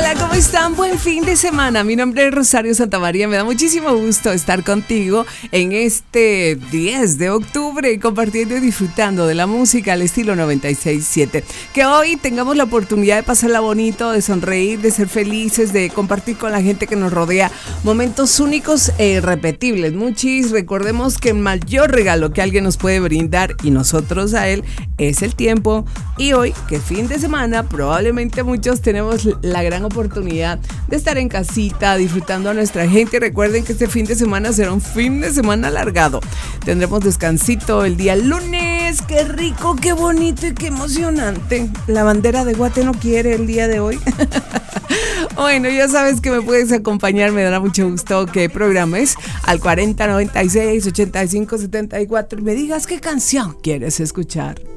Hola, ¿cómo están? Buen fin de semana. Mi nombre es Rosario Santamaría. Me da muchísimo gusto estar contigo en este 10 de octubre, compartiendo y disfrutando de la música al estilo 96.7. Que hoy tengamos la oportunidad de pasarla bonito, de sonreír, de ser felices, de compartir con la gente que nos rodea momentos únicos e irrepetibles. Muchis, recordemos que el mayor regalo que alguien nos puede brindar y nosotros a él es el tiempo. Y hoy, que fin de semana, probablemente muchos tenemos la gran oportunidad de estar en casita disfrutando a nuestra gente. Recuerden que este fin de semana será un fin de semana alargado. Tendremos descansito el día lunes. ¡Qué rico, qué bonito y qué emocionante! La bandera de Guate no quiere el día de hoy. Bueno, ya sabes que me puedes acompañar, me dará mucho gusto que programes al 4096-8574 y me digas qué canción quieres escuchar.